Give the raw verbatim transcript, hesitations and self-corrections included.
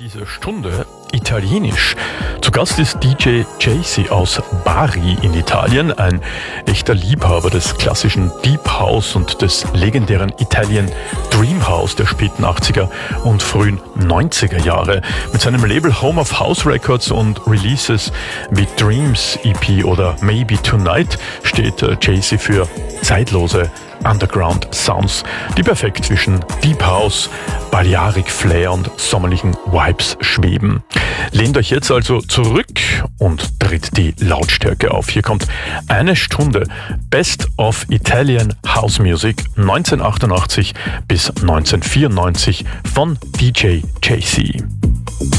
Diese Stunde Italienisch. Zu Gast ist D J Jaycee aus Bari in Italien, ein echter Liebhaber des klassischen Deep House und des legendären Italian Dream House der späten achtziger und frühen neunziger Jahre. Mit seinem Label Home of House Records und Releases wie Dreams E P oder Maybe Tonight steht Jaycee für zeitlose Underground Sounds, die perfekt zwischen Deep House, Balearic Flair und sommerlichen Vibes schweben. Lehnt euch jetzt also zurück und dreht die Lautstärke auf. Hier kommt eine Stunde Best of Italian House Music neunzehnhundertachtundachtzig bis neunzehnhundertvierundneunzig von D J Jaycee.